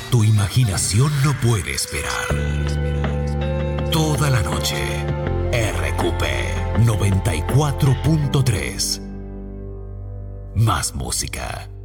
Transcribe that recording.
Tu imaginación no puede esperar. Toda la noche, RQP 94.3. Más música.